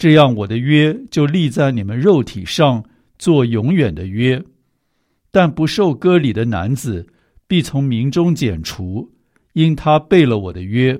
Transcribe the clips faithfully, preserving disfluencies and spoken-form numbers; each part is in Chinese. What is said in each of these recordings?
这样我的约就立在你们肉体上，做永远的约。但不受割礼的男子必从民中剪除，因他背了我的约。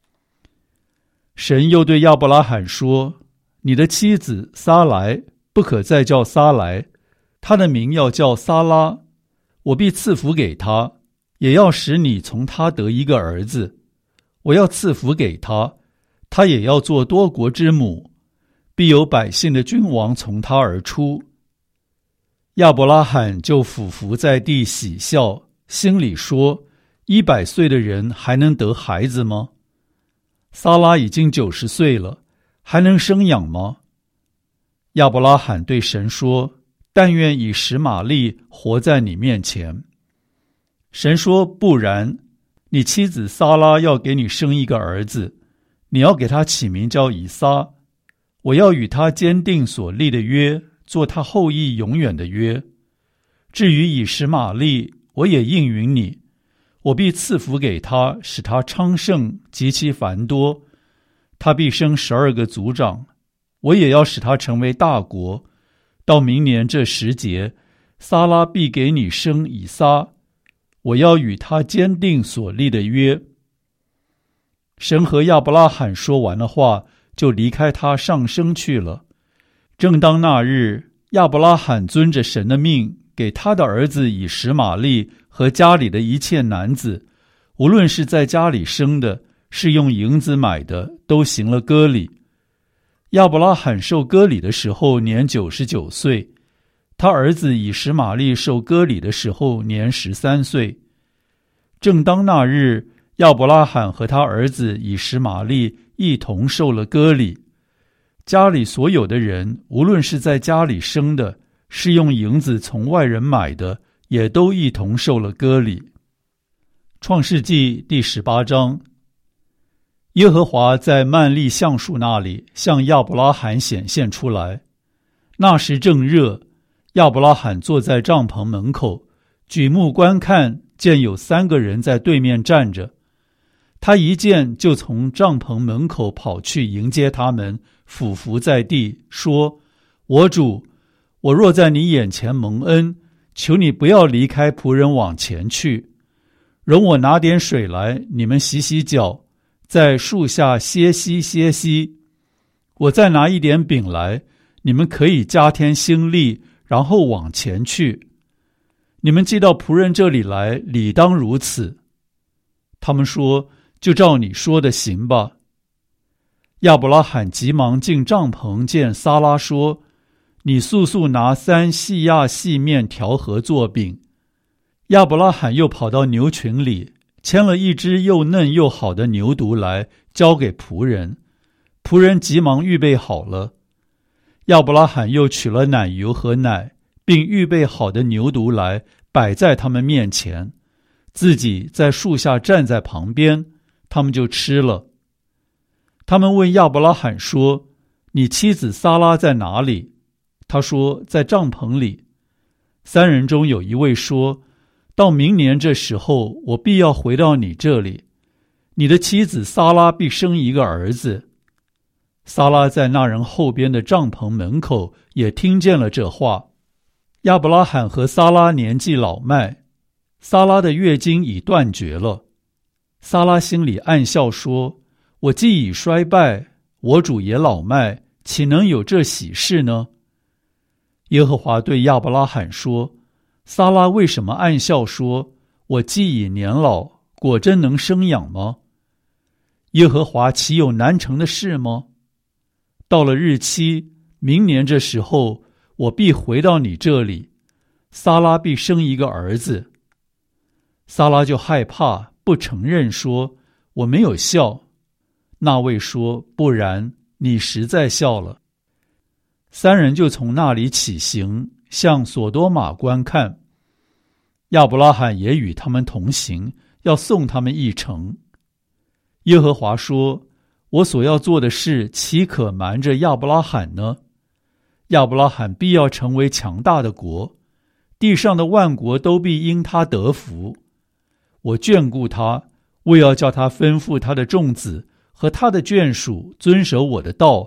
神又对亚伯拉罕说，你的妻子撒莱不可再叫撒莱，她的名要叫撒拉，我必赐福给她，也要使你从她得一个儿子。我要赐福给她，她也要做多国之母，必有百姓的君王从她而出。亚伯拉罕就俯伏在地喜笑，心里说，一百岁的人还能得孩子吗？撒拉已经九十岁了，还能生养吗？亚伯拉罕对神说，但愿以实玛利活在你面前。神说，不然，你妻子撒拉要给你生一个儿子，你要给他起名叫以撒，我要与他坚定所立的约，做他后裔永远的约。至于以实玛利，我也应允你，我必赐福给他，使他昌盛，极其繁多，他必生十二个族长，我也要使他成为大国。到明年这时节，撒拉必给你生以撒，我要与他坚定所立的约。神和亚伯拉罕说完了话，就离开他上升去了。正当那日，亚伯拉罕遵着神的命，给他的儿子以实玛利和家里的一切男子，无论是在家里生的，是用银子买的，都行了割礼。亚伯拉罕受割礼的时候年九十九岁，他儿子以实玛利受割礼的时候年十三岁。正当那日，亚伯拉罕和他儿子以实玛利一同受了割礼。家里所有的人，无论是在家里生的，是用银子从外人买的，也都一同受了割礼。创世纪第十八章。耶和华在曼利橡树那里向亚伯拉罕显现出来。那时正热，亚伯拉罕坐在帐篷门口，举目观看，见有三个人在对面站着。他一见，就从帐篷门口跑去迎接他们，俯伏在地，说，我主，我若在你眼前蒙恩，求你不要离开仆人往前去，容我拿点水来，你们洗洗脚，在树下歇息歇息。我再拿一点饼来，你们可以加添心力，然后往前去。你们既到仆人这里来，理当如此。他们说，就照你说的行吧。亚伯拉罕急忙进帐篷，见撒拉说，你速速拿三细亚细面调和做饼。亚伯拉罕又跑到牛群里，牵了一只又嫩又好的牛犊来，交给仆人。仆人急忙预备好了。亚伯拉罕又取了奶油和奶，并预备好的牛犊来，摆在他们面前，自己在树下站在旁边，他们就吃了。他们问亚伯拉罕说，你妻子撒拉在哪里？他说，在帐篷里。三人中有一位说，到明年这时候，我必要回到你这里，你的妻子撒拉必生一个儿子。撒拉在那人后边的帐篷门口也听见了这话。亚伯拉罕和撒拉年纪老迈，撒拉的月经已断绝了。撒拉心里暗笑说，我既已衰败，我主也老迈，岂能有这喜事呢？耶和华对亚伯拉罕说，撒拉为什么暗笑说，我既已年老，果真能生养吗？耶和华岂有难成的事吗？到了日期，明年这时候，我必回到你这里，撒拉必生一个儿子。撒拉就害怕，不承认说，我没有笑。那位说，不然，你实在笑了。三人就从那里起行，向索多玛观看。亚伯拉罕也与他们同行，要送他们一程。耶和华说，我所要做的事，岂可瞒着亚伯拉罕呢？亚伯拉罕必要成为强大的国，地上的万国都必因他得福。我眷顾他，为要叫他吩咐他的众子和他的眷属遵守我的道，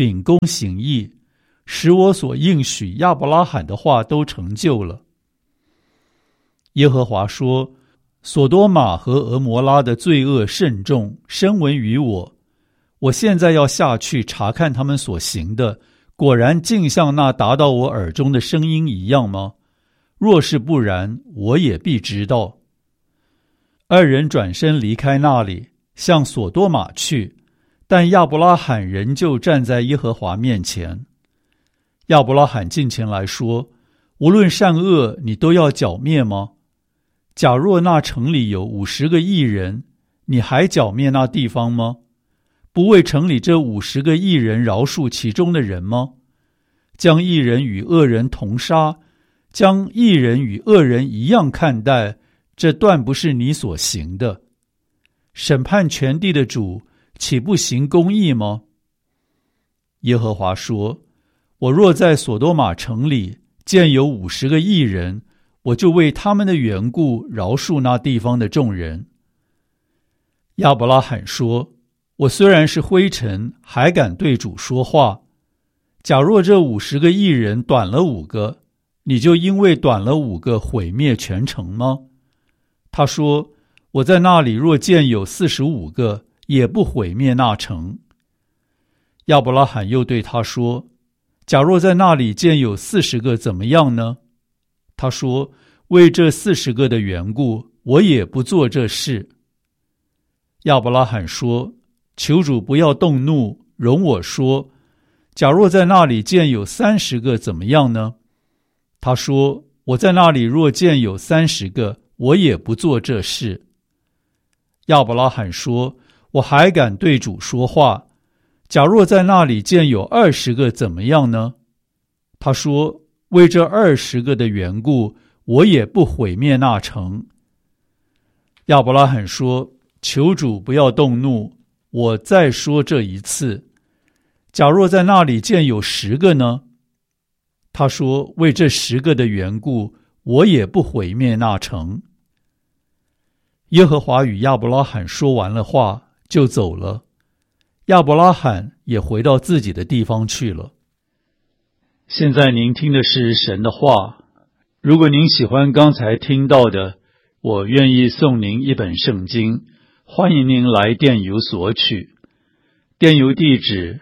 秉公行义，使我所应许亚伯拉罕的话都成就了。耶和华说，所多玛和俄摩拉的罪恶甚重，深闻于我。我现在要下去查看他们所行的，果然竟像那达到我耳中的声音一样吗？若是不然，我也必知道。二人转身离开那里，向所多玛去，但亚伯拉罕仍旧站在耶和华面前。亚伯拉罕近前来说，无论善恶，你都要剿灭吗？假若那城里有五十个义人，你还剿灭那地方吗？不为城里这五十个义人饶恕其中的人吗？将义人与恶人同杀，将义人与恶人一样看待，这断不是你所行的。审判全地的主，岂不行公义吗？耶和华说，我若在所多玛城里见有五十个义人，我就为他们的缘故饶恕那地方的众人。亚伯拉罕说，我虽然是灰尘，还敢对主说话。假若这五十个义人短了五个，你就因为短了五个毁灭全城吗？他说，我在那里若见有四十五个，也不毁灭那城。亚伯拉罕又对他说，假若在那里见有四十个，怎么样呢？他说，为这四十个的缘故，我也不做这事。亚伯拉罕说，求主不要动怒，容我说，假若在那里见有三十个，怎么样呢？他说，我在那里若见有三十个，我也不做这事。亚伯拉罕说，我还敢对主说话，假若在那里见有二十个，怎么样呢？他说，为这二十个的缘故，我也不毁灭那城。亚伯拉罕说，求主不要动怒，我再说这一次，假若在那里见有十个呢？他说，为这十个的缘故，我也不毁灭那城。耶和华与亚伯拉罕说完了话，就走了。亚伯拉罕也回到自己的地方去了。现在您听的是神的话。如果您喜欢刚才听到的，我愿意送您一本圣经，欢迎您来电邮索取。电邮地址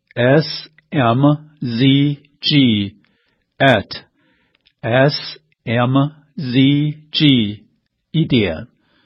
s m z g at s m z g 一点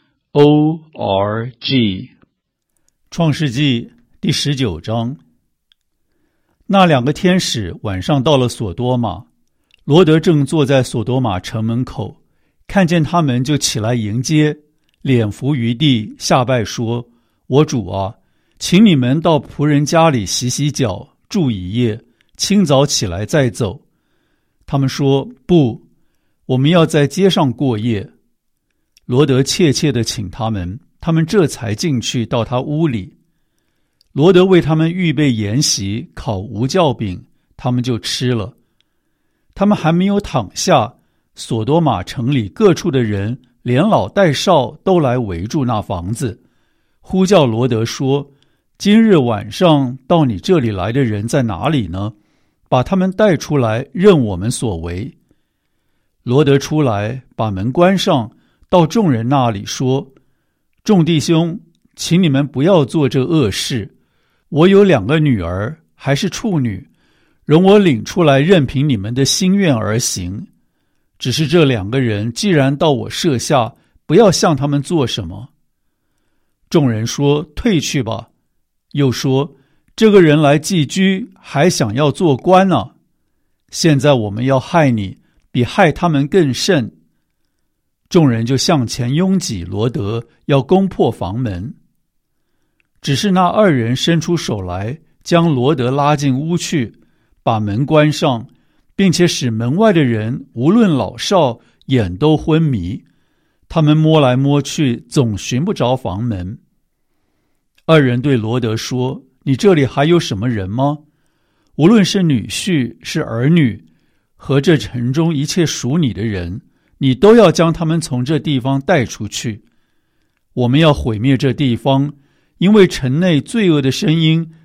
o r g。 创世纪第十九章。那两个天使晚上到了所多玛，罗德正坐在所多玛城门口，看见他们就起来迎接，脸伏于地，下拜说，我主啊，请你们到仆人家里洗洗脚，住一夜，清早起来再走。他们说，不，我们要在街上过夜。罗德切切地请他们，他们这才进去到他屋里。罗德为他们预备筵席，烤无酵饼，他们就吃了。他们还没有躺下，所多玛城里各处的人，连老带少都来围住那房子，呼叫罗德说，今日晚上到你这里来的人在哪里呢？把他们带出来，任我们所为。罗德出来，把门关上，到众人那里说，众弟兄，请你们不要做这恶事。我有两个女儿，还是处女，容我领出来，任凭你们的心愿而行。只是这两个人既然到我舍下，不要向他们做什么。众人说，退去吧。又说，这个人来寄居，还想要做官呢。现在我们要害你，比害他们更甚。众人就向前拥挤罗德，要攻破房门。只是那二人伸出手来，将罗德拉进屋去，把门关上，并且使门外的人无论老少眼都昏迷。他们摸来摸去，总寻不着房门。二人对罗德说，你这里还有什么人吗？无论是女婿，是儿女，和这城中一切属你的人，你都要将他们从这地方带出去。我们要毁灭这地方，因为城内罪恶的声音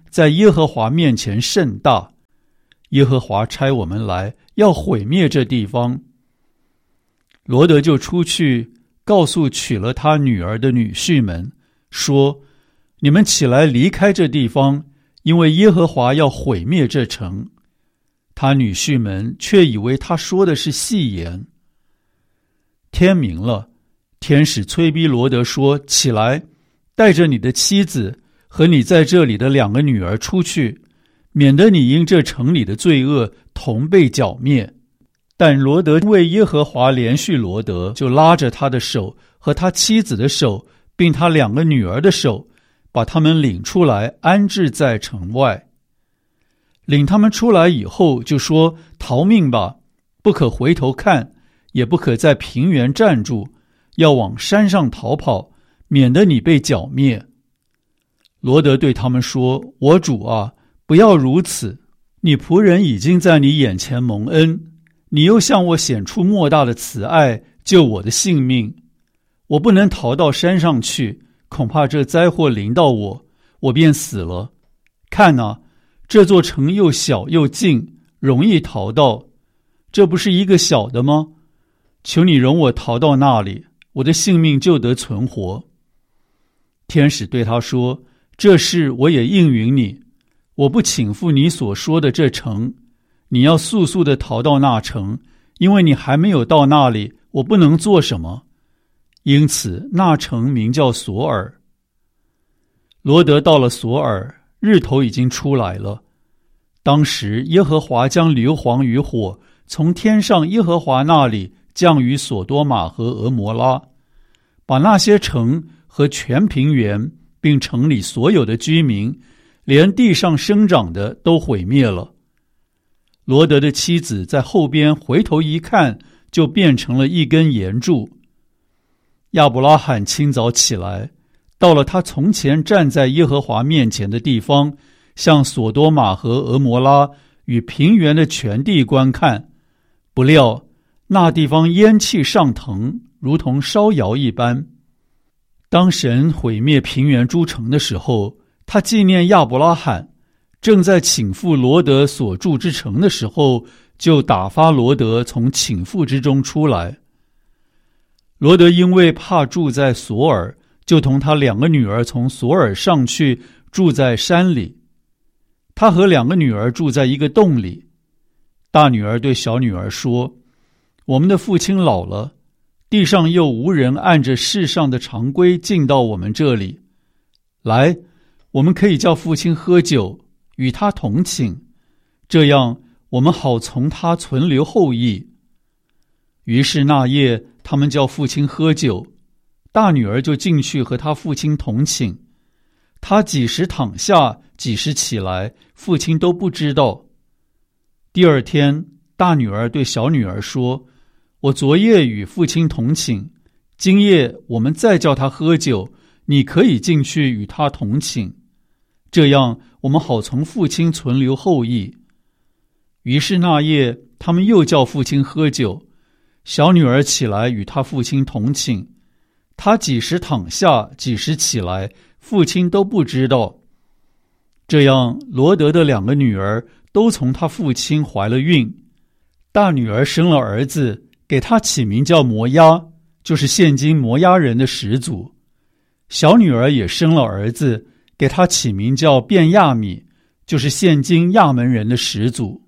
在耶和华面前甚大，耶和华差我们来，要毁灭这地方。”罗得就出去，告诉娶了他女儿的女婿们，说：“你们起来离开这地方，因为耶和华要毁灭这城。”他女婿们却以为他说的是戏言。天明了，天使催逼罗得说：“起来，带着你的妻子和你在这里的两个女儿出去，免得你因这城里的罪恶同被剿灭。”但罗得为耶和华连续罗得，就拉着他的手和他妻子的手，并他两个女儿的手，把他们领出来，安置在城外。领他们出来以后，就说：“逃命吧，不可回头看，也不可在平原站住，要往山上逃跑，免得你被剿灭。”罗得对他们说：“我主啊，不要如此，你仆人已经在你眼前蒙恩，你又向我显出莫大的慈爱，救我的性命。我不能逃到山上去，恐怕这灾祸临到我，我便死了。看啊，这座城又小又近，容易逃到，这不是一个小的吗？求你容我逃到那里，我的性命就得存活。”天使对他说：“这事我也应允你，我不倾覆你所说的这城，你要速速地逃到那城，因为你还没有到那里，我不能做什么。”因此那城名叫索尔。罗得到了索尔，日头已经出来了。当时耶和华将硫磺与火从天上耶和华那里降于索多玛和俄摩拉，把那些城和全平原并城里所有的居民，连地上生长的都毁灭了。罗得的妻子在后边回头一看，就变成了一根岩柱。亚伯拉罕清早起来，到了他从前站在耶和华面前的地方，向索多玛和俄摩拉与平原的全地观看，不料那地方烟气上腾，如同烧窑一般。当神毁灭平原诸城的时候，他纪念亚伯拉罕，正在倾覆罗得所住之城的时候，就打发罗得从倾覆之中出来。罗得因为怕住在索尔，就同他两个女儿从索尔上去，住在山里。他和两个女儿住在一个洞里。大女儿对小女儿说：“我们的父亲老了，地上又无人按着世上的常规进到我们这里。来，我们可以叫父亲喝酒，与他同寝，这样我们好从他存留后裔。”于是那夜他们叫父亲喝酒，大女儿就进去和他父亲同寝。他几时躺下，几时起来，父亲都不知道。第二天，大女儿对小女儿说：“我昨夜与父亲同寝，今夜我们再叫他喝酒，你可以进去与他同寝，这样我们好从父亲存留后裔。”于是那夜他们又叫父亲喝酒，小女儿起来与她父亲同寝，她几时躺下，几时起来，父亲都不知道。这样罗得的两个女儿都从他父亲怀了孕。大女儿生了儿子，给他起名叫摩押，就是现今摩押人的始祖。小女儿也生了儿子，给他起名叫便亚米，就是现今亚门人的始祖。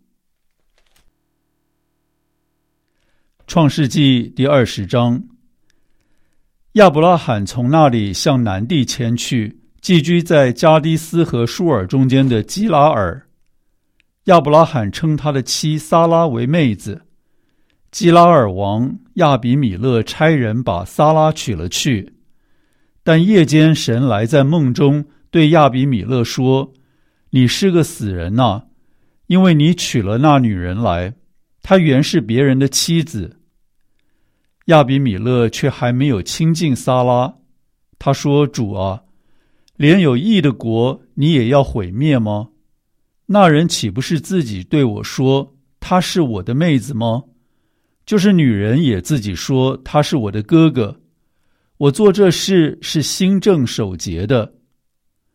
创世纪第二十章。亚伯拉罕从那里向南地迁去，寄居在加低斯和舒尔中间的基拉尔。亚伯拉罕称他的妻撒拉为妹子。基拉尔王亚比米勒差人把撒拉娶了去。但夜间神来在梦中对亚比米勒说：“你是个死人啊，因为你娶了那女人来，她原是别人的妻子。”亚比米勒却还没有亲近撒拉。他说：“主啊，连有义的国你也要毁灭吗？那人岂不是自己对我说她是我的妹子吗？就是女人也自己说她是我的哥哥。我做这事是心正守节的。”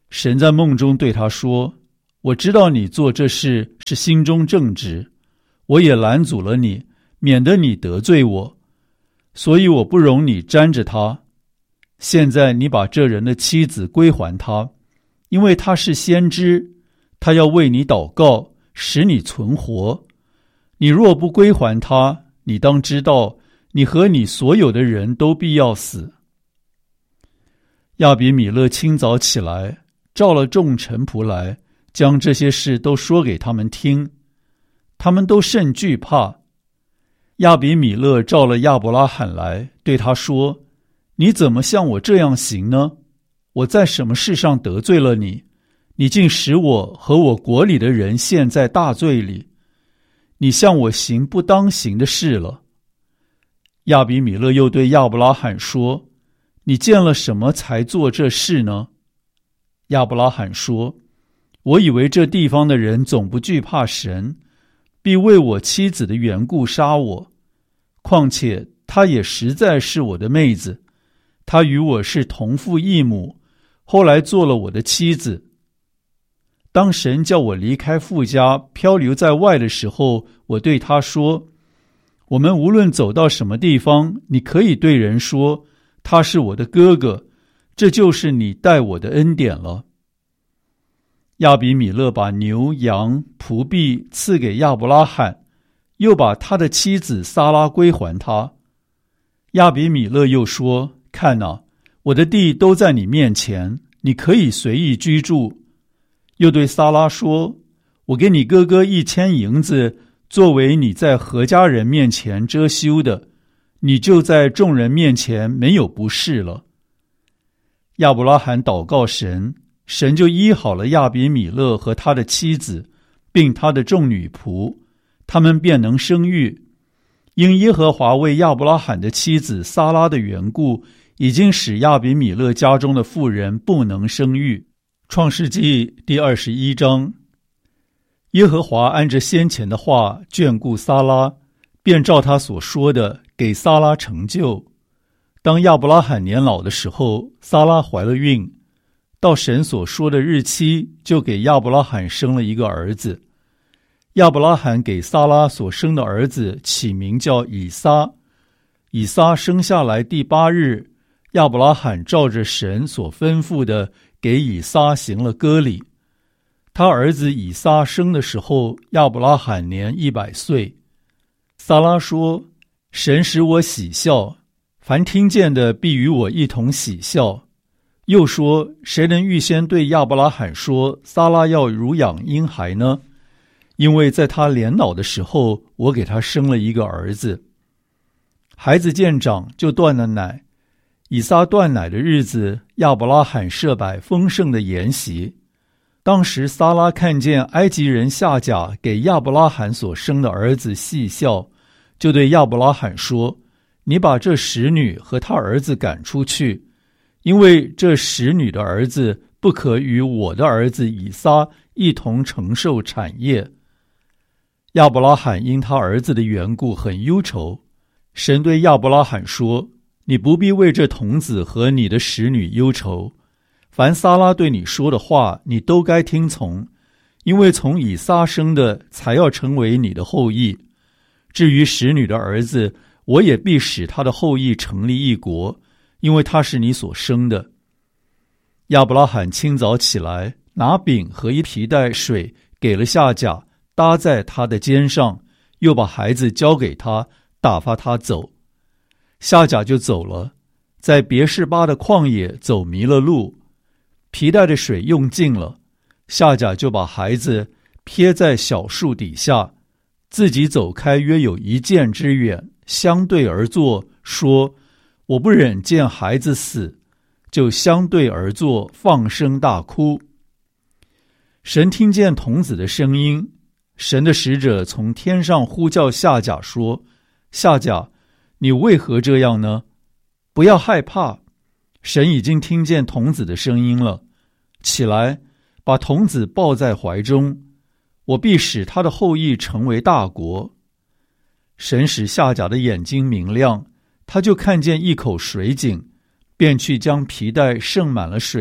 神在梦中对他说：我知道你做这事是心中正直，我也拦阻了你，免得你得罪我，所以我不容你沾着他。现在你把这人的妻子归还他，因为他是先知，他要为你祷告，使你存活。你若不归还他，你当知道，你和你所有的人都必要死。亚比米勒清早起来，召了众臣仆来，将这些事都说给他们听，他们都甚惧怕。亚比米勒召了亚伯拉罕来，对他说：你怎么向我这样行呢？我在什么事上得罪了你？你竟使我和我国里的人陷在大罪里，你向我行不当行的事了。亚比米勒又对亚伯拉罕说：你见了什么才做这事呢？亚伯拉罕说：我以为这地方的人总不惧怕神，必为我妻子的缘故杀我。况且她也实在是我的妹子，她与我是同父异母，后来做了我的妻子。当神叫我离开父家，漂流在外的时候，我对他说：我们无论走到什么地方，你可以对人说，他是我的哥哥，这就是你待我的恩典了。亚比米勒把牛羊仆婢赐给亚伯拉罕，又把他的妻子撒拉归还他。亚比米勒又说：看哪，我的地都在你面前，你可以随意居住。又对撒拉说：我给你哥哥一千银子，作为你在何家人面前遮羞的，你就在众人面前没有不是了。亚伯拉罕祷告神，神就医好了亚比米勒和他的妻子，并他的众女仆，他们便能生育。因耶和华为亚伯拉罕的妻子撒拉的缘故，已经使亚比米勒家中的妇人不能生育。创世纪第二十一章。耶和华按着先前的话眷顾撒拉，便照他所说的给撒拉成就。当亚伯拉罕年老的时候，撒拉怀了孕，到神所说的日期，就给亚伯拉罕生了一个儿子。亚伯拉罕给撒拉所生的儿子起名叫以撒。以撒生下来第八日，亚伯拉罕照着神所吩咐的，给以撒行了割礼。他儿子以撒生的时候，亚伯拉罕年一百岁。撒拉说：神使我喜笑，凡听见的必与我一同喜笑。又说：谁能预先对亚伯拉罕说，撒拉要乳养婴孩呢？因为在他年老的时候，我给他生了一个儿子。孩子见长，就断了奶。以撒断奶的日子，亚伯拉罕设摆丰盛的筵席。当时撒拉看见埃及人夏甲给亚伯拉罕所生的儿子戏笑，就对亚伯拉罕说：你把这使女和他儿子赶出去，因为这使女的儿子不可与我的儿子以撒一同承受产业。亚伯拉罕因他儿子的缘故很忧愁。神对亚伯拉罕说：你不必为这童子和你的使女忧愁，凡撒拉对你说的话，你都该听从，因为从以撒生的才要成为你的后裔。至于使女的儿子，我也必使他的后裔成立一国，因为他是你所生的。亚伯拉罕清早起来，拿饼和一皮带水给了夏甲，搭在他的肩上，又把孩子交给他，打发他走。夏甲就走了，在别是巴的旷野走迷了路，皮带的水用尽了，夏甲就把孩子撇在小树底下，自己走开约有一箭之远，相对而坐，说：我不忍见孩子死，就相对而坐，放声大哭。神听见童子的声音，神的使者从天上呼叫夏甲说：夏甲，你为何这样呢？不要害怕，神已经听见童子的声音了。起来，把童子抱在怀中，我必使他的后裔成为大国。神使夏甲的眼睛明亮，他就看见一口水井，便去将皮带盛满了水，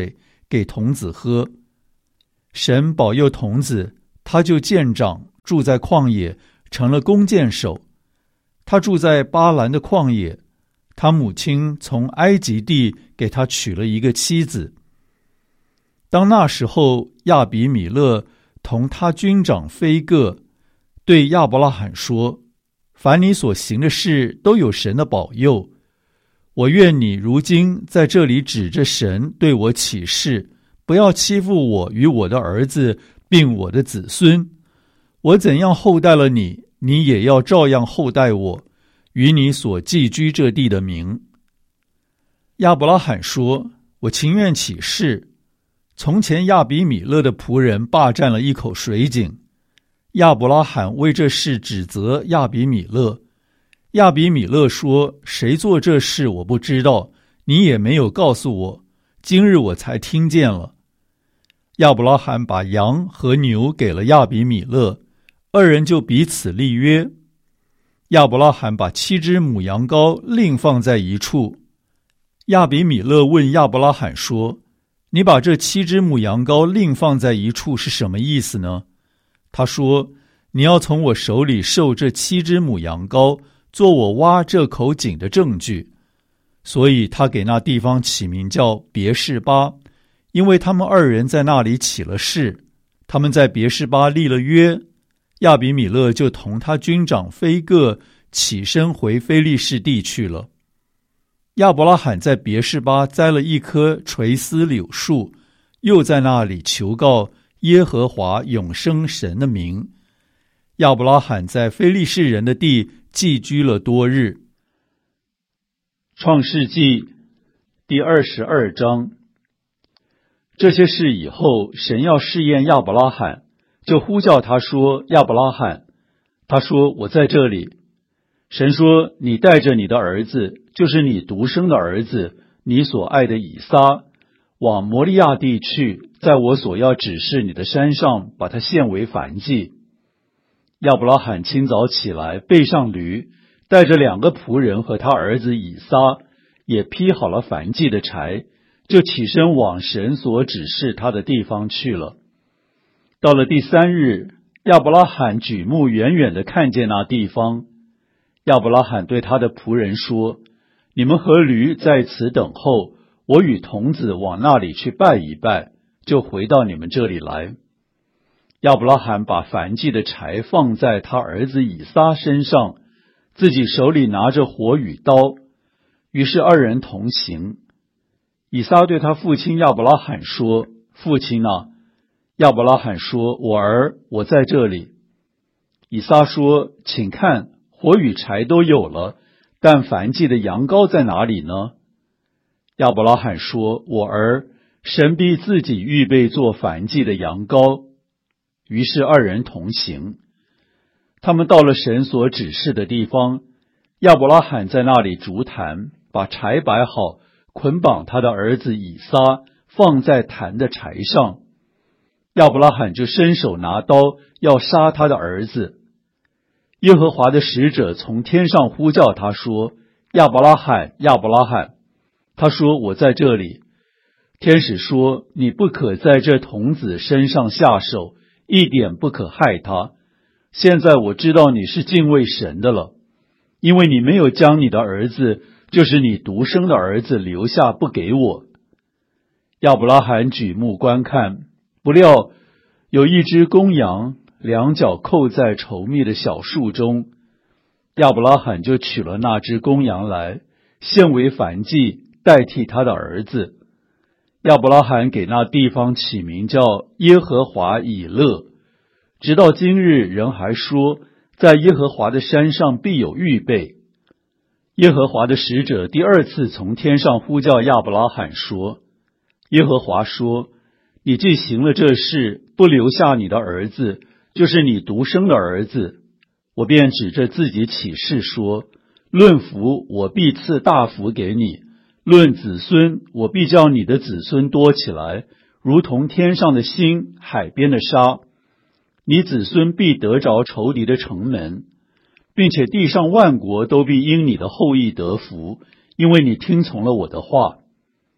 给童子喝。神保佑童子，他就渐长，住在旷野，成了弓箭手。他住在巴兰的旷野，他母亲从埃及地给他娶了一个妻子。当那时候，亚比米勒同他军长非各对亚伯拉罕说：凡你所行的事都有神的保佑，我愿你如今在这里指着神对我起誓，不要欺负我与我的儿子并我的子孙。我怎样厚待了你，你也要照样厚待我与你所寄居这地的民。亚伯拉罕说：我情愿起誓。从前亚比米勒的仆人霸占了一口水井，亚伯拉罕为这事指责亚比米勒。亚比米勒说：谁做这事我不知道，你也没有告诉我，今日我才听见了。亚伯拉罕把羊和牛给了亚比米勒，二人就彼此立约。亚伯拉罕把七只母羊羔另放在一处。亚比米勒问亚伯拉罕说：你把这七只母羊羔另放在一处是什么意思呢？他说：你要从我手里受这七只母羊羔，做我挖这口井的证据。所以他给那地方起名叫别是巴，因为他们二人在那里起了誓。他们在别是巴立了约，亚比米勒就同他军长非各起身回非利士地去了。亚伯拉罕在别是巴栽了一棵垂丝柳树，又在那里求告耶和华永生神的名。亚伯拉罕在非利士人的地寄居了多日。创世纪第二十二章。这些事以后，神要试验亚伯拉罕，就呼叫他说：亚伯拉罕。他说：我在这里。神说：你带着你的儿子，就是你独生的儿子，你所爱的以撒，往摩利亚地去，在我所要指示你的山上，把他献为燔祭。亚伯拉罕清早起来，背上驴，带着两个仆人和他儿子以撒，也劈好了燔祭的柴，就起身往神所指示他的地方去了。到了第三日，亚伯拉罕举目远远地看见那地方。亚伯拉罕对他的仆人说：你们和驴在此等候，我与童子往那里去拜一拜，就回到你们这里来。亚伯拉罕把燔祭的柴放在他儿子以撒身上，自己手里拿着火与刀，于是二人同行。以撒对他父亲亚伯拉罕说：父亲啊！亚伯拉罕说：我儿，我在这里。以撒说：请看，火与柴都有了，但燔祭的羊羔在哪里呢？亚伯拉罕说：我儿，神必自己预备做燔祭的羊羔。于是二人同行。他们到了神所指示的地方，亚伯拉罕在那里筑坛，把柴摆好，捆绑他的儿子以撒，放在坛的柴上。亚伯拉罕就伸手拿刀，要杀他的儿子。耶和华的使者从天上呼叫他说：亚伯拉罕，亚伯拉罕。他说：我在这里。天使说：你不可在这童子身上下手，一点不可害他。现在我知道你是敬畏神的了，因为你没有将你的儿子，就是你独生的儿子留下不给我。亚伯拉罕举目观看，不料有一只公羊，两脚扣在稠密的小树中。亚伯拉罕就取了那只公羊来，献为燔祭，代替他的儿子。亚伯拉罕给那地方起名叫耶和华以勒，直到今日人还说，在耶和华的山上必有预备。耶和华的使者第二次从天上呼叫亚伯拉罕说：耶和华说，你既行了这事，不留下你的儿子，就是你独生的儿子，我便指着自己起誓说：论福，我必赐大福给你；论子孙，我必叫你的子孙多起来，如同天上的星，海边的沙。你子孙必得着仇敌的城门，并且地上万国都必因你的后裔得福，因为你听从了我的话。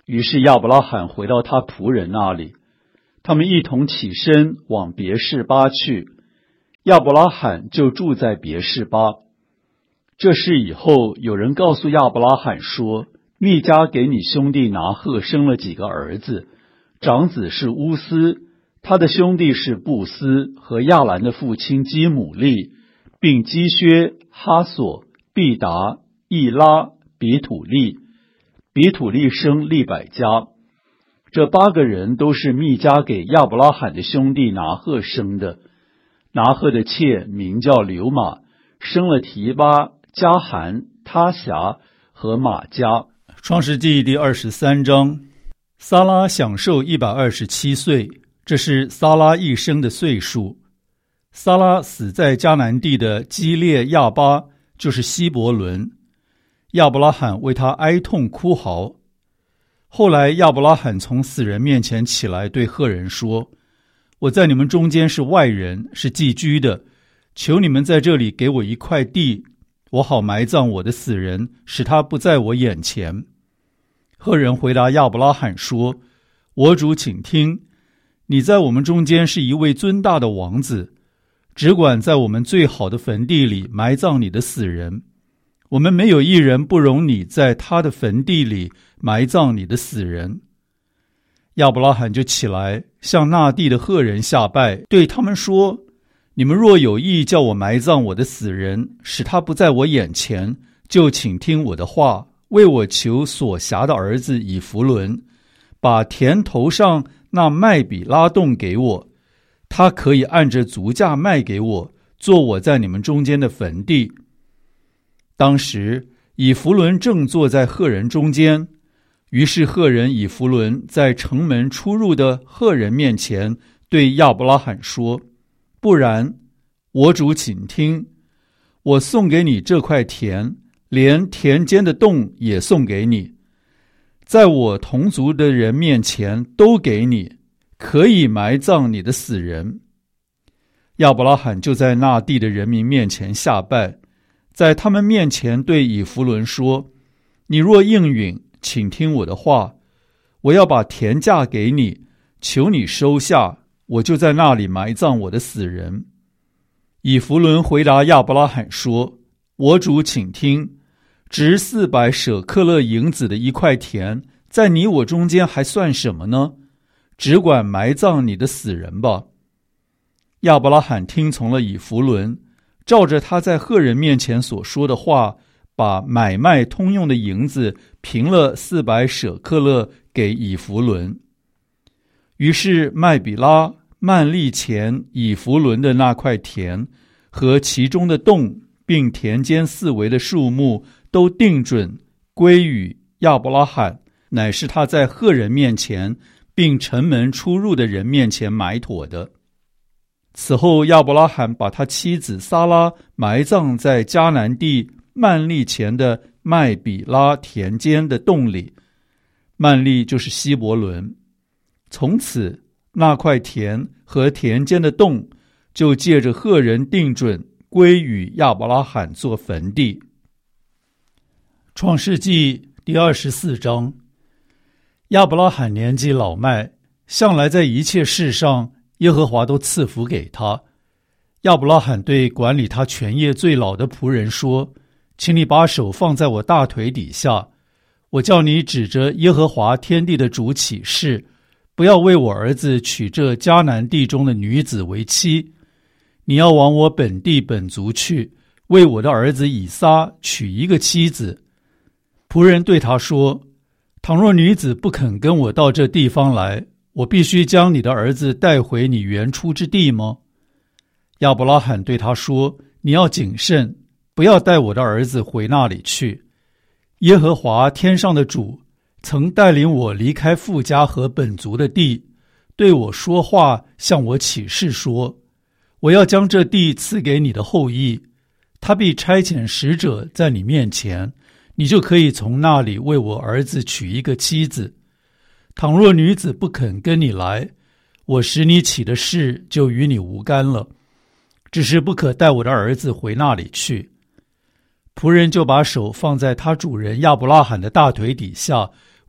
于是亚伯拉罕回到他仆人那里，他们一同起身往别是巴去，亚伯拉罕就住在别是巴。这事以后，有人告诉亚伯拉罕说，密迦给你兄弟拿鹤生了几个儿子，长子是乌斯，他的兄弟是布斯和亚兰的父亲基姆利，并基薛、哈索、毕达、易拉、比土利。比土利生利百加。这八个人都是密迦给亚伯拉罕的兄弟拿鹤生的。拿鹤的妾名叫流玛，生了提巴、加含、他辖和玛迦。创世纪第二十三章，撒拉享受一百二十七岁，这是撒拉一生的岁数。撒拉死在迦南地的基列亚巴，就是希伯伦。亚伯拉罕为他哀痛哭嚎。后来亚伯拉罕从死人面前起来，对赫人说，我在你们中间是外人，是寄居的，求你们在这里给我一块地，我好埋葬我的死人，使他不在我眼前。赫人回答亚伯拉罕说，我主请听，你在我们中间是一位尊大的王子，只管在我们最好的坟地里埋葬你的死人，我们没有一人不容你在他的坟地里埋葬你的死人。亚伯拉罕就起来，向那地的赫人下拜，对他们说，你们若有意叫我埋葬我的死人，使他不在我眼前，就请听我的话，为我求所辖的儿子以弗伦，把田头上那麦比拉洞给我，他可以按着足价卖给我，做我在你们中间的坟地。当时以弗伦正坐在赫人中间，于是赫人以弗伦在城门出入的赫人面前对亚伯拉罕说，不然，我主请听，我送给你这块田，连田间的洞也送给你，在我同族的人面前都给你，可以埋葬你的死人。亚伯拉罕就在那地的人民面前下拜，在他们面前对以弗伦说，你若应允，请听我的话，我要把田价给你，求你收下，我就在那里埋葬我的死人。以弗伦回答亚伯拉罕说，我主请听，值四百舍克勒银子的一块田，在你我中间还算什么呢？只管埋葬你的死人吧。亚伯拉罕听从了以弗伦，照着他在赫人面前所说的话，把买卖通用的银子平了四百舍克勒给以弗伦。于是麦比拉、曼利前以弗伦的那块田和其中的洞，并田间四围的树木，都定准归与亚伯拉罕，乃是他在赫人面前并城门出入的人面前埋妥的。此后亚伯拉罕把他妻子撒拉埋葬在迦南地曼利前的麦比拉田间的洞里，曼利就是希伯伦。从此那块田和田间的洞就借着赫人定准归与亚伯拉罕做坟地。创世纪第二十四章，亚伯拉罕年纪老迈，向来在一切事上耶和华都赐福给他。亚伯拉罕对管理他全业最老的仆人说，请你把手放在我大腿底下，我叫你指着耶和华天地的主起誓，不要为我儿子娶这迦南地中的女子为妻，你要往我本地本族去，为我的儿子以撒娶一个妻子。仆人对他说，倘若女子不肯跟我到这地方来，我必须将你的儿子带回你原出之地吗？亚伯拉罕对他说，你要谨慎，不要带我的儿子回那里去。耶和华天上的主曾带领我离开父家和本族的地，对我说话，向我起誓说，我要将这地赐给你的后裔，他必差遣使者在你面前，你就可以从那里为我儿子娶一个妻子。倘若女子不肯跟你来，我使你起的事就与你无干了，只是不可带我的儿子回那里去。仆人就把手放在他主人亚伯拉罕的大腿底下，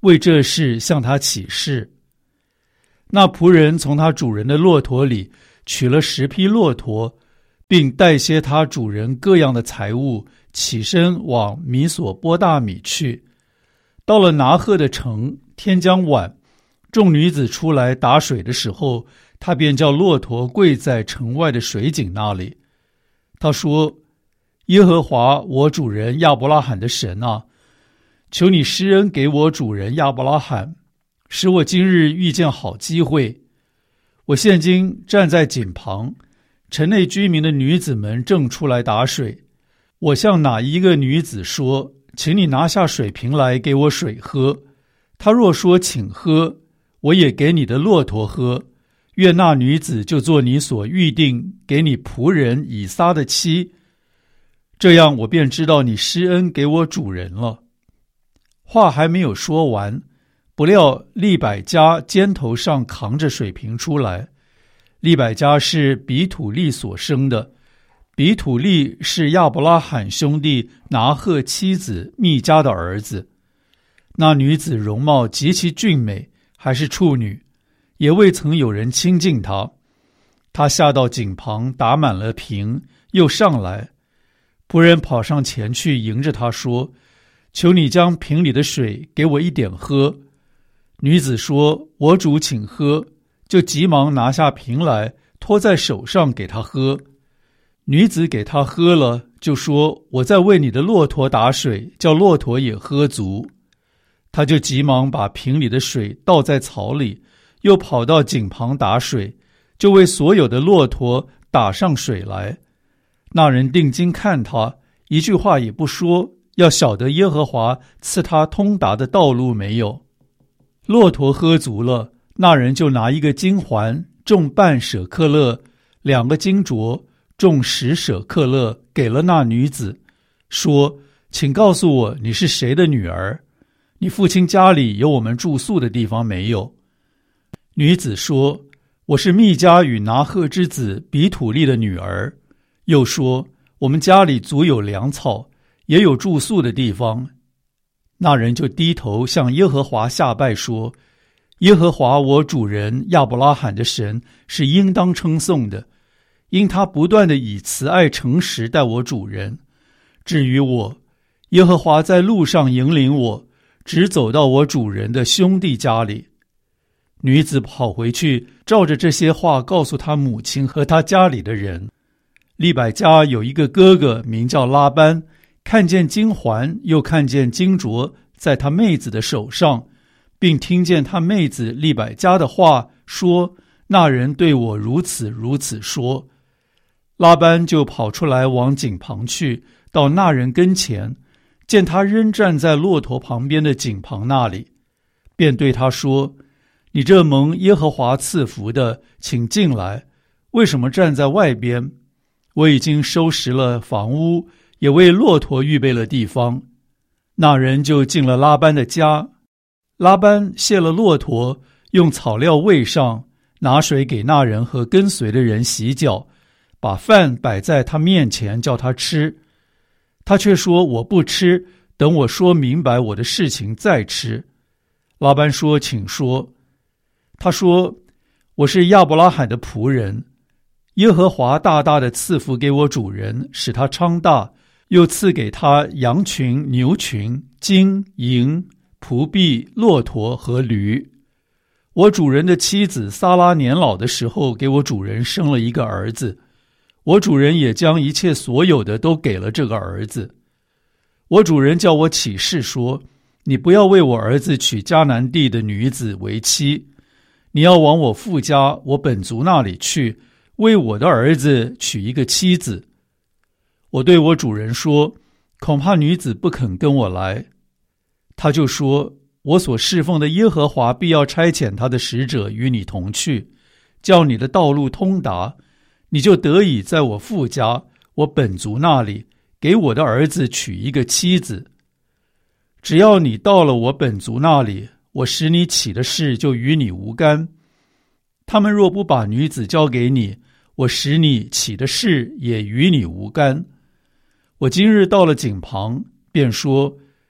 为这事向他起誓。那仆人从他主人的骆驼里取了十匹骆驼，并带些他主人各样的财物，起身往米索波大米去。到了拿鹤的城，天将晚，众女子出来打水的时候，他便叫骆驼跪在城外的水井那里。他说：耶和华我主人亚伯拉罕的神啊，求你施恩给我主人亚伯拉罕，使我今日遇见好机会。我现今站在井旁，城内居民的女子们正出来打水。我向哪一个女子说，请你拿下水瓶来给我水喝，她若说请喝，我也给你的骆驼喝，愿那女子就做你所预定给你仆人以撒的妻，这样我便知道你施恩给我主人了。话还没有说完，不料利百加肩头上扛着水瓶出来。利百加是比土利所生的，比土利是亚伯拉罕兄弟拿鹤妻子密迦的儿子。那女子容貌极其俊美，还是处女，也未曾有人亲近她。她下到井旁，打满了瓶，又上来。仆人跑上前去迎着她说：求你将瓶里的水给我一点喝。女子说：我主请喝，就急忙拿下瓶来，托在手上给他喝。女子给他喝了，就说：我在为你的骆驼打水，叫骆驼也喝足。他就急忙把瓶里的水倒在槽里，又跑到井旁打水，就为所有的骆驼打上水来。那人定睛看他，一句话也不说，要晓得耶和华赐他通达的道路没有。骆驼喝足了，那人就拿一个金环，重半舍克勒，两个金镯，重十舍克勒，给了那女子，说：请告诉我你是谁的女儿？你父亲家里有我们住宿的地方没有？女子说：我是密迦与拿鹤之子比土利的女儿。又说：我们家里足有粮草，也有住宿的地方。那人就低头向耶和华下拜说：耶和华我主人亚伯拉罕的神是应当称颂的，因他不断地以慈爱诚实待我主人。至于我，耶和华在路上引领我，直走到我主人的兄弟家里。女子跑回去，照着这些话告诉他母亲和他家里的人。利百加有一个哥哥名叫拉班，看见金环又看见金镯在他妹子的手上，并听见他妹子利百加的话，说：那人对我如此如此说。拉班就跑出来往井旁去，到那人跟前，见他仍站在骆驼旁边的井旁那里，便对他说：你这蒙耶和华赐福的，请进来，为什么站在外边？我已经收拾了房屋，也为骆驼预备了地方。那人就进了拉班的家。拉班卸了骆驼，用草料喂上，拿水给那人和跟随的人洗脚，把饭摆在他面前叫他吃。他却说：我不吃，等我说明白我的事情再吃。拉班说：请说。他说：我是亚伯拉罕的仆人，耶和华大大的赐福给我主人，使他昌大，又赐给他羊群、牛群、金银、仆婢、骆驼和驴。我主人的妻子撒拉年老的时候，给我主人生了一个儿子，我主人也将一切所有的都给了这个儿子。我主人叫我起誓说：你不要为我儿子娶迦南地的女子为妻，你要往我父家我本族那里去，为我的儿子娶一个妻子。我对我主人说：恐怕女子不肯跟我来。他就说：我所侍奉的耶和华必要差遣他的使者与你同去，叫你的道路通达，你就得以在我父家我本族那里给我的儿子娶一个妻子。只要你到了我本族那里，我使你起的事就与你无干。他们若不把女子交给你，我使你起的事也与你无干。我今日到了井旁，便说：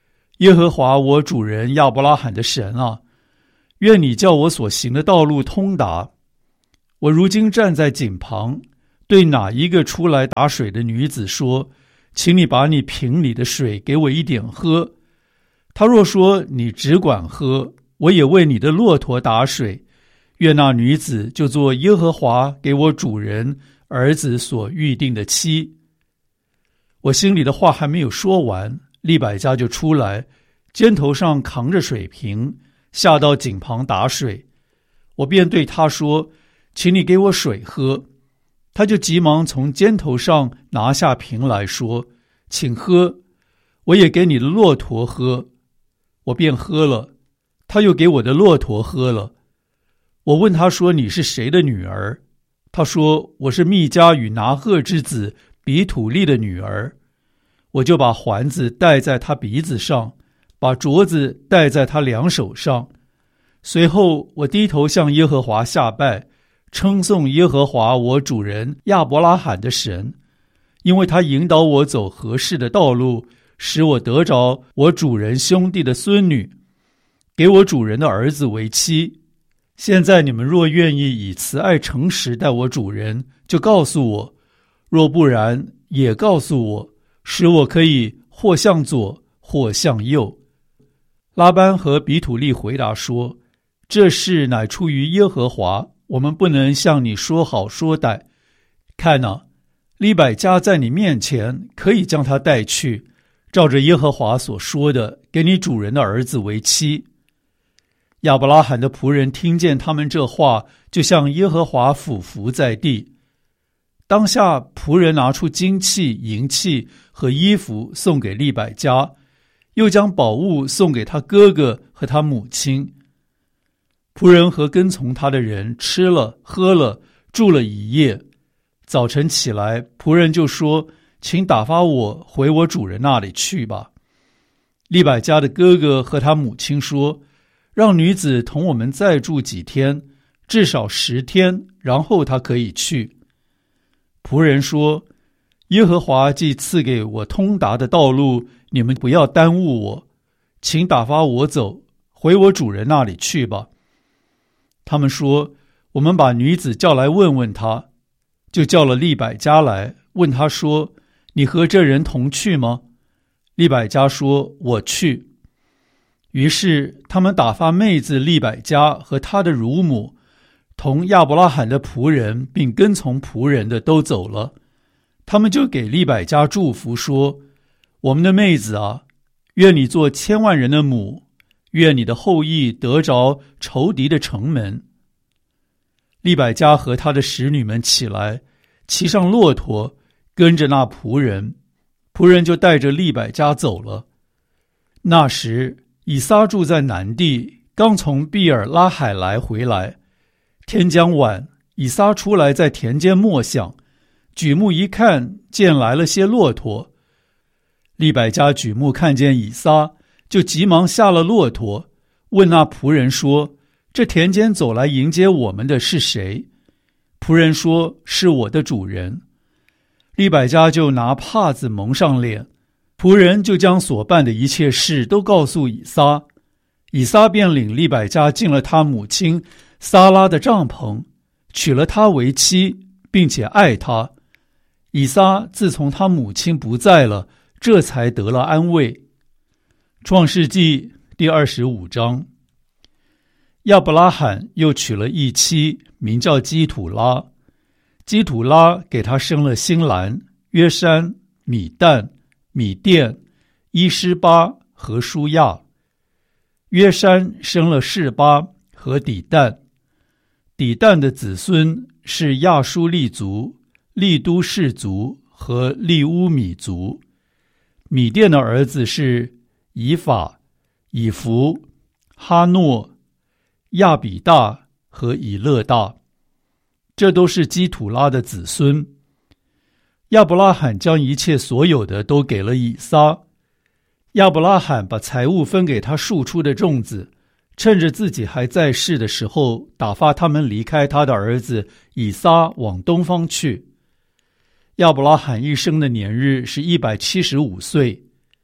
耶和华我主人亚伯拉罕的神啊，愿你叫我所行的道路通达。我如今站在井旁，对哪一个出来打水的女子说，请你把你瓶里的水给我一点喝。他若说你只管喝，我也为你的骆驼打水，愿那女子就做耶和华给我主人儿子所预定的妻。我心里的话还没有说完，利百加就出来，肩头上扛着水瓶，下到井旁打水。我便对他说，请你给我水喝。他就急忙从肩头上拿下瓶来说，请喝，我也给你的骆驼喝。我便喝了，他又给我的骆驼喝了。我问他说，你是谁的女儿？他说，我是密迦与拿鹤之子比土利的女儿。我就把环子戴在他鼻子上，把镯子戴在他两手上。随后我低头向耶和华下拜，称颂耶和华我主人亚伯拉罕的神，因为他引导我走合适的道路，使我得着我主人兄弟的孙女，给我主人的儿子为妻。现在你们若愿意以慈爱诚实待我主人，就告诉我；若不然，也告诉我，使我可以或向左，或向右。拉班和比土利回答说，这事乃出于耶和华，我们不能向你说好说歹。看哪，利百加在你面前，可以将他带去，照着耶和华所说的，给你主人的儿子为妻。亚伯拉罕的仆人听见他们这话，就向耶和华俯伏在地。当下仆人拿出金器、银器和衣服送给利百加，又将宝物送给他哥哥和他母亲。仆人和跟从他的人吃了喝了，住了一夜。早晨起来，仆人就说，请打发我回我主人那里去吧。利百加的哥哥和他母亲说，让女子同我们再住几天，至少十天，然后她可以去。仆人说，耶和华既赐给我通达的道路，你们不要耽误我，请打发我走，回我主人那里去吧。他们说，我们把女子叫来问问她。就叫了利百加来，问他说，你和这人同去吗？利百加说，我去。于是他们打发妹子利百加和他的乳母，同亚伯拉罕的仆人并跟从仆人的都走了。他们就给利百加祝福说，我们的妹子啊，愿你做千万人的母，愿你的后裔得着仇敌的城门。利百加和他的使女们起来，骑上骆驼，跟着那仆人，仆人就带着利百加走了。那时以撒住在南地，刚从毕尔拉海来回来。天将晚，以撒出来在田间默想，举目一看，见来了些骆驼。利百加举目看见以撒，就急忙下了骆驼，问那仆人说，这田间走来迎接我们的是谁？仆人说，是我的主人。利百加就拿帕子蒙上脸，仆人就将所办的一切事都告诉以撒。以撒便领利百加进了他母亲撒拉的帐篷，娶了她为妻，并且爱她。以撒自从他母亲不在了，这才得了安慰。创世纪第二十五章。亚伯拉罕又娶了一妻，名叫基土拉。基土拉给他生了新兰、约山、米旦、米甸、伊施巴和舒亚。约山生了示巴和底旦。底旦的子孙是亚舒利族、利都氏族和利乌米族。米甸的儿子是以法、以弗、哈诺、亚比大和以勒大，这都是基土拉的子孙。亚伯拉罕将一切所有的都给了以撒。亚伯拉罕把财物分给他庶出的众子，趁着自己还在世的时候，打发他们离开他的儿子以撒往东方去。亚伯拉罕一生的年日是一百七十五岁。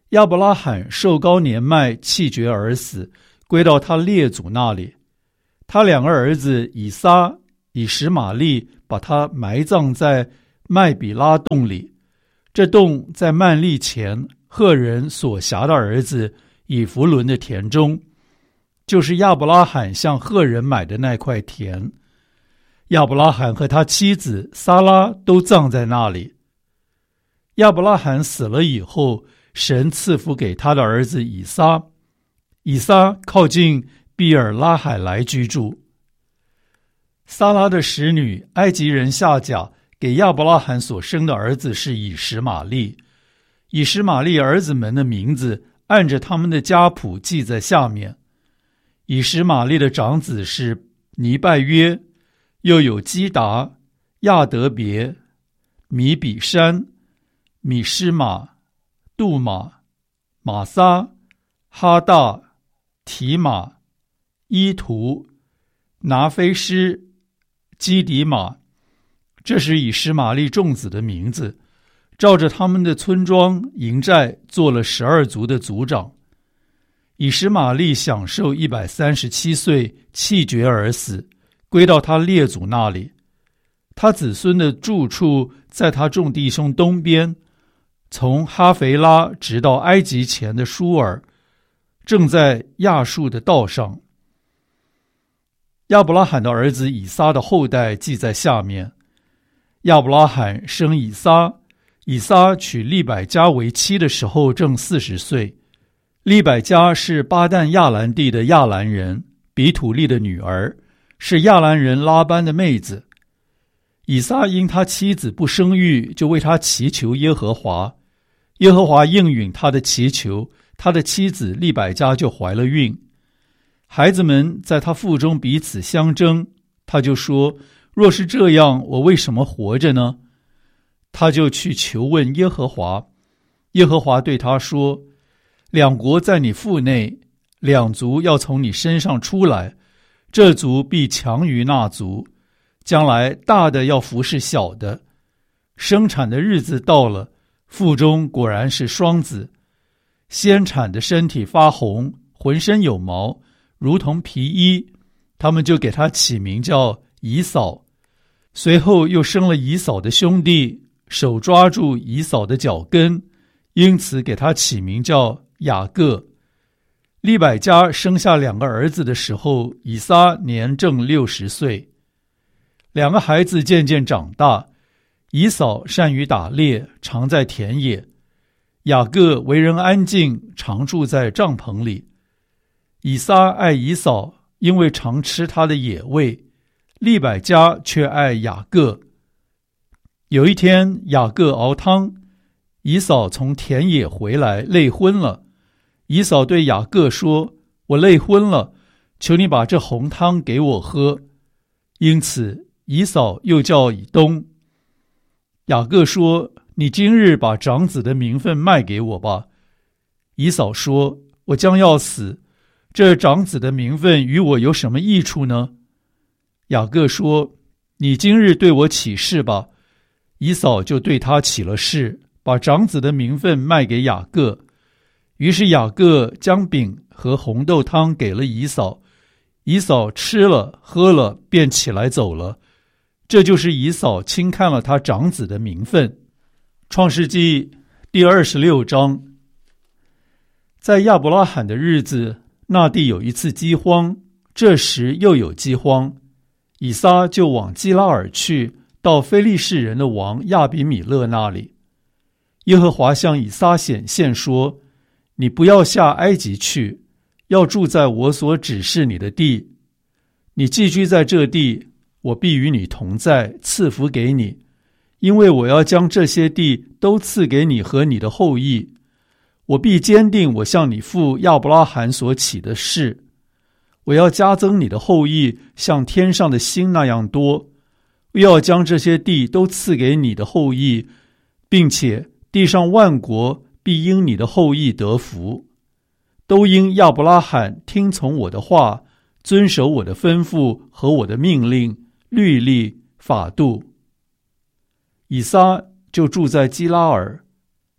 亚伯拉罕寿高年迈，气绝而死，归到他列祖那里。他两个儿子以撒、以实玛利把他埋葬在麦比拉洞里。这洞在曼利前赫人所辖的儿子以弗伦的田中，就是亚伯拉罕向赫人买的那块田。亚伯拉罕和他妻子撒拉都葬在那里。亚伯拉罕死了以后，神赐福给他的儿子以撒。以撒靠近比尔拉海来居住。撒拉的使女埃及人夏甲给亚伯拉罕所生的儿子是以实玛利。以实玛利儿子们的名字按着他们的家谱记在下面。以实玛利的长子是尼拜约，又有基达、亚德别、米比山、米施玛、杜玛、玛撒、哈大、提马、伊图、拿菲施、基底马。这是以实玛利众子的名字，照着他们的村庄营寨做了十二族的族长。以实玛利享受一百三十七岁，气绝而死，归到他列祖那里。他子孙的住处在他众弟兄东边，从哈肥拉直到埃及前的舒尔，正在亚述的道上。亚伯拉罕的儿子以撒的后代记在下面。亚伯拉罕生以撒，以撒娶利百加为妻的时候正四十岁。利百加是巴旦亚兰地的亚兰人，比土利的女儿，是亚兰人拉班的妹子。以撒因他妻子不生育，就为他祈求耶和华。耶和华应允他的祈求，他的妻子利百加就怀了孕。孩子们在他腹中彼此相争，他就说，若是这样，我为什么活着呢？他就去求问耶和华。耶和华对他说，两国在你腹内，两族要从你身上出来，这族必强于那族，将来大的要服侍小的。生产的日子到了，腹中果然是双子。先产的身体发红，浑身有毛，如同皮衣，他们就给他起名叫以扫。随后又生了以扫的兄弟，手抓住以扫的脚跟，因此给他起名叫雅各。利百加生下两个儿子的时候，以撒年正六十岁。两个孩子渐渐长大，以扫善于打猎，常在田野；雅各为人安静，常住在帐篷里。以撒爱以扫，因为常吃他的野味；利百加却爱雅各。有一天，雅各熬汤，以扫从田野回来，累昏了。以扫对雅各说，我累昏了，求你把这红汤给我喝。因此以扫又叫以东。雅各说，你今日把长子的名分卖给我吧。以扫说，我将要死，这长子的名分与我有什么益处呢？雅各说，你今日对我起誓吧。以扫就对他起了誓，把长子的名分卖给雅各。于是雅各将饼和红豆汤给了以扫，以扫吃了喝了，便起来走了。这就是以扫轻看了他长子的名分。创世纪第二十六章。在亚伯拉罕的日子，那地有一次饥荒，这时又有饥荒，以撒就往基拉尔去，到非利士人的王亚比米勒那里。耶和华向以撒显现说，你不要下埃及去，要住在我所指示你的地。你寄居在这地，我必与你同在，赐福给你，因为我要将这些地都赐给你和你的后裔。我必坚定我向你父亚伯拉罕所起的誓，我要加增你的后裔，像天上的星那样多，又要将这些地都赐给你的后裔，并且地上万国必因你的后裔得福，都因亚伯拉罕听从我的话，遵守我的吩咐和我的命令、律例、法度。以撒就住在基拉尔，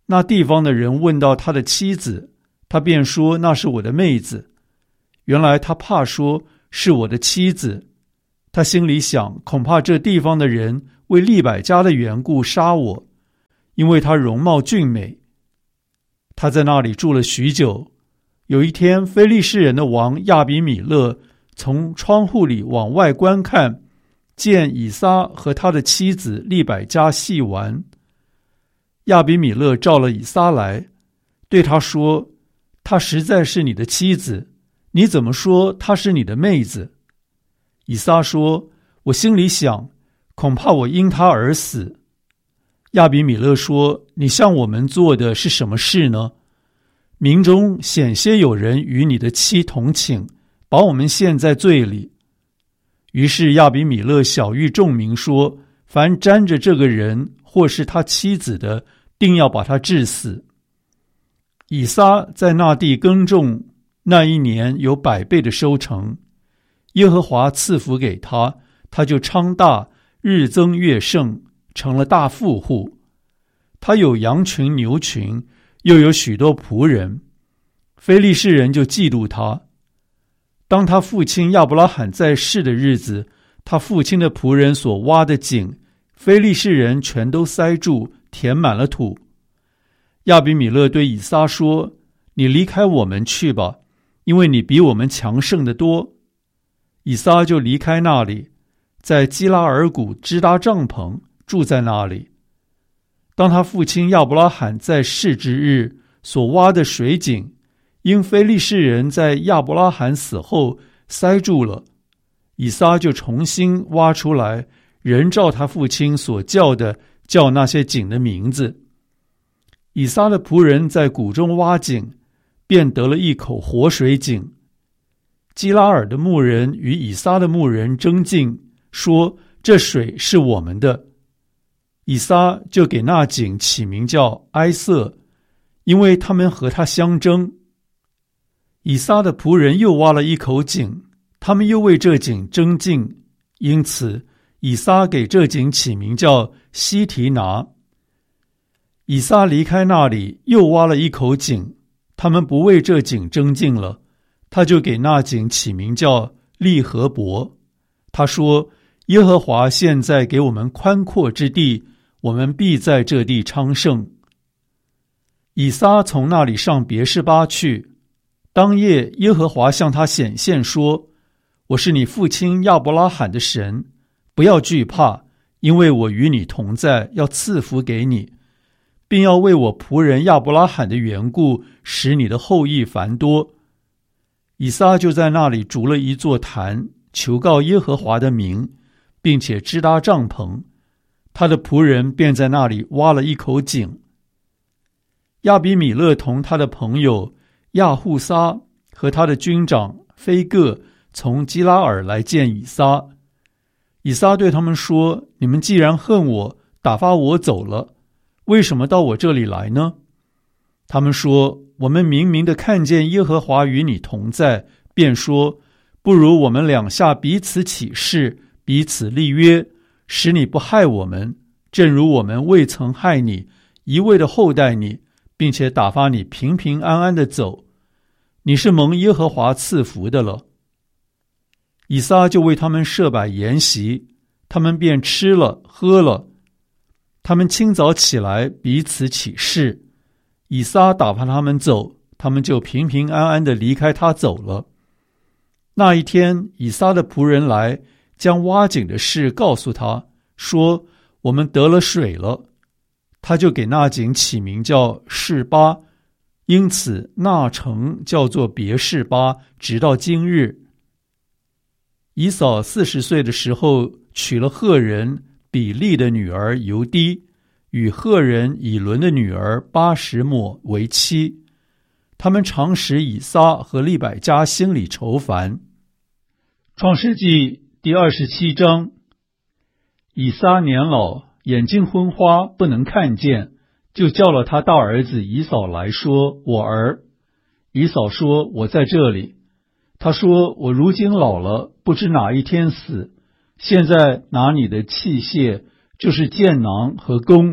那地方的人问到他的妻子，他便说那是我的妹子。原来他怕说是我的妻子，他心里想，恐怕这地方的人为利百加的缘故杀我，因为她容貌俊美。他在那里住了许久。有一天，非利士人的王亚比米勒从窗户里往外观看，见以撒和他的妻子利百加戏玩。亚比米勒召了以撒来，对他说：她实在是你的妻子，你怎么说她是你的妹子？以撒说：我心里想，恐怕我因她而死。亚比米勒说：你向我们做的是什么事呢？民中险些有人与你的妻同寝，把我们陷在罪里。于是亚比米勒晓谕众民说：凡沾着这个人或是他妻子的，定要把他治死。以撒在那地耕种，那一年有百倍的收成，耶和华赐福给他，他就昌大，日增月盛，成了大富户。他有羊群牛群，又有许多仆人。非利士人就嫉妒他。当他父亲亚伯拉罕在世的日子，他父亲的仆人所挖的井，非利士人全都塞住，填满了土。亚比米勒对以撒说：你离开我们去吧，因为你比我们强盛得多。以撒就离开那里，在基拉尔谷支搭帐篷，住在那里。当他父亲亚伯拉罕在世之日，所挖的水井，因非利士人在亚伯拉罕死后塞住了，以撒就重新挖出来，仍照他父亲所叫的，叫那些井的名字。以撒的仆人在谷中挖井，便得了一口活水井。基拉尔的牧人与以撒的牧人争竞，说这水是我们的。以撒就给那井起名叫埃瑟，因为他们和他相争。以撒的仆人又挖了一口井，他们又为这井争竞，因此以撒给这井起名叫西提拿。以撒离开那里，又挖了一口井，他们不为这井争竞了，他就给那井起名叫利和伯。他说：耶和华现在给我们宽阔之地，我们必在这地昌盛。以撒从那里上别是巴去，当夜耶和华向他显现说：我是你父亲亚伯拉罕的神，不要惧怕，因为我与你同在，要赐福给你，并要为我仆人亚伯拉罕的缘故，使你的后裔繁多。以撒就在那里筑了一座坛，求告耶和华的名，并且支搭帐篷。他的仆人便在那里挖了一口井。亚比米勒同他的朋友亚户撒和他的军长菲各从基拉尔来见以撒。以撒对他们说：你们既然恨我，打发我走了，为什么到我这里来呢？他们说：我们明明的看见耶和华与你同在，便说：不如我们两下彼此起誓，彼此立约，使你不害我们，正如我们未曾害你，一味的厚待你，并且打发你平平安安的走。你是蒙耶和华赐福的了。以撒就为他们设摆筵席，他们便吃了喝了。他们清早起来，彼此起誓。以撒打发他们走，他们就平平安安地离开他走了。那一天，以撒的仆人来，将挖井的事告诉他，说：我们得了水了。他就给那井起名叫示巴，因此那城叫做别示巴，直到今日。以扫四十岁的时候，娶了赫人比利的女儿犹低，与赫人以伦的女儿巴什抹为妻。他们常使以撒和利百加心里愁烦。创世纪第二十七章。以撒年老，眼睛昏花，不能看见，就叫了他大儿子以扫来说：我儿。以扫说：我在这里。他说：我如今老了，不知哪一天死，现在拿你的器械，就是箭囊和弓，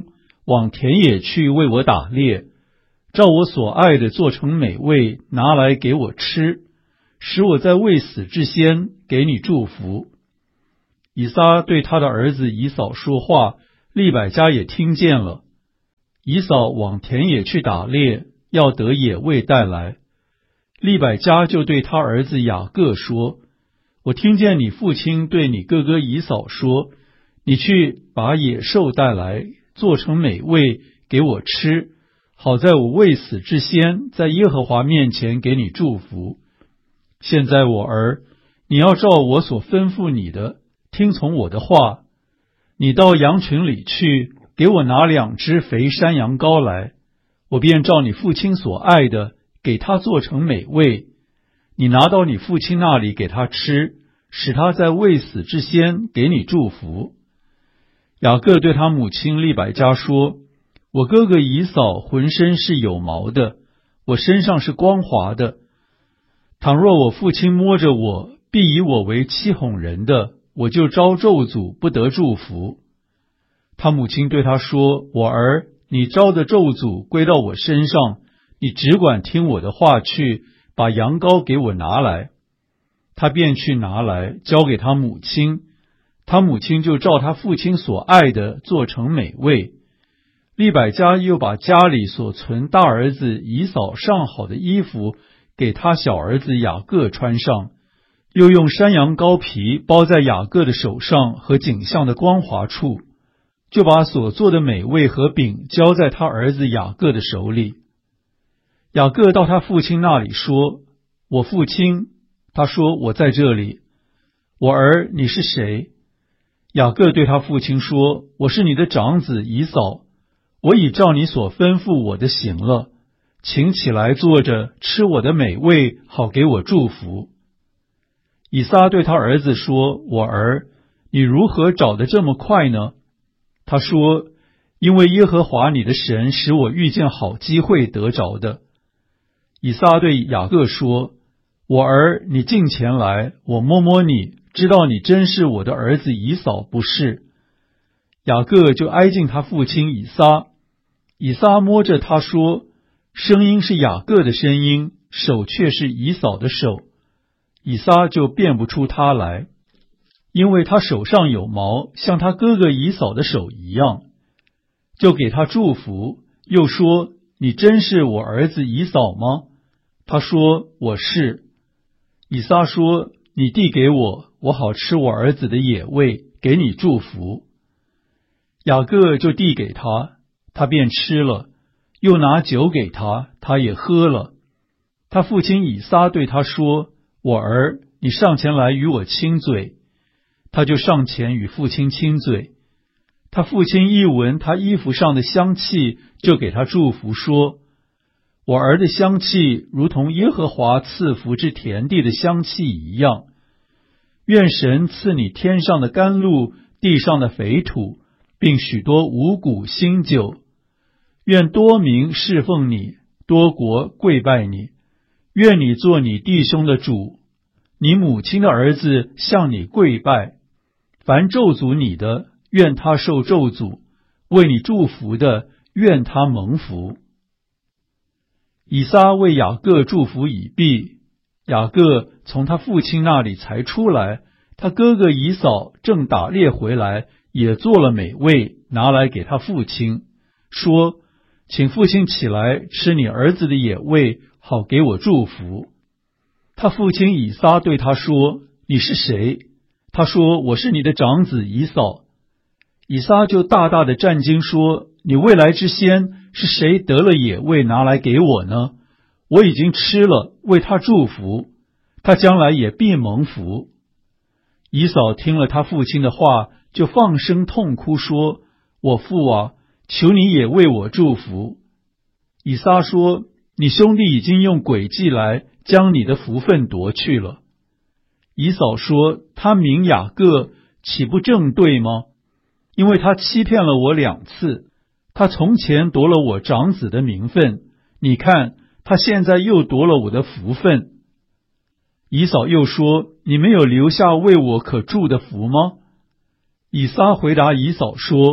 往田野去为我打猎，照我所爱的做成美味，拿来给我吃，使我在未死之先给你祝福。”以撒对他的儿子以扫说话，利百加也听见了。以扫往田野去打猎，要得野味带来。利百加就对他儿子雅各说：“我听见你父亲对你哥哥以扫说，你去把野兽带来，做成美味给我吃，好在我未死之先，在耶和华面前给你祝福。现在我儿，你要照我所吩咐你的，听从我的话。你到羊群里去，给我拿两只肥山羊羔来，我便照你父亲所爱的，给他做成美味。你拿到你父亲那里给他吃，使他在未死之先给你祝福。”雅各对他母亲利百加说：“我哥哥以扫浑身是有毛的，我身上是光滑的。倘若我父亲摸着我，必以我为欺哄人的，我就招咒诅，不得祝福。”他母亲对他说：“我儿，你招的咒诅归到我身上，你只管听我的话去，把羊羔给我拿来。”他便去拿来，交给他母亲。他母亲就照他父亲所爱的做成美味。利百加又把家里所存大儿子以扫上好的衣服给他小儿子雅各穿上，又用山羊羔皮包在雅各的手上和颈项的光滑处，就把所做的美味和饼交在他儿子雅各的手里。雅各到他父亲那里说：“我父亲。”他说：“我在这里。”“我儿，你是谁？”雅各对他父亲说：“我是你的长子以扫，我已照你所吩咐我的行了，请起来坐着吃我的美味，好给我祝福。”以撒对他儿子说：“我儿，你如何找得这么快呢？”他说：“因为耶和华你的神使我遇见好机会得着的。”以撒对雅各说：“我儿，你近前来，我摸摸你，知道你真是我的儿子以扫，不是。”雅各就挨近他父亲以撒，以撒摸着他说：“声音是雅各的声音，手却是以扫的手。”以撒就辨不出他来，因为他手上有毛，像他哥哥以扫的手一样。就给他祝福，又说：“你真是我儿子以扫吗？”他说：“我是。”以撒说：“你递给我，我好吃我儿子的野味，给你祝福。”雅各就递给他，他便吃了，又拿酒给他，他也喝了。他父亲以撒对他说：“我儿，你上前来与我亲嘴。”他就上前与父亲亲嘴。他父亲一闻他衣服上的香气，就给他祝福说：“我儿的香气如同耶和华赐福之田地的香气一样。愿神赐你天上的甘露，地上的肥土，并许多五谷新酒。愿多民侍奉你，多国跪拜你。愿你做你弟兄的主，你母亲的儿子向你跪拜。凡咒诅你的，愿他受咒诅；为你祝福的，愿他蒙福。”以撒为雅各祝福已毕，雅各从他父亲那里才出来，他哥哥以扫正打猎回来，也做了美味，拿来给他父亲，说：“请父亲起来吃你儿子的野味，好给我祝福。”他父亲以撒对他说：“你是谁？”他说：“我是你的长子以扫。”以撒就大大的战惊说：“你未来之先是谁得了野味拿来给我呢？我已经吃了，为他祝福，他将来也必蒙福。”以扫听了他父亲的话，就放声痛哭说：“我父啊，求你也为我祝福。”以撒说：“你兄弟已经用诡计来将你的福分夺去了。”以扫说：“他名雅各，岂不正对吗？因为他欺骗了我两次，他从前夺了我长子的名分，你看他现在又夺了我的福分。”以扫又说：“你没有留下为我可祝的福吗？”以撒回答以扫说：“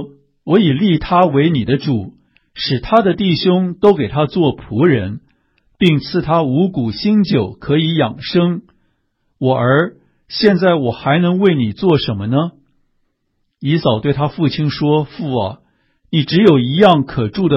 我已立他为你的主，使他的弟兄都给他做仆人，并赐他五谷新酒可以养生。我儿，现在我还能为你做什么呢？以扫对他父亲说：父啊，你只有一样可住的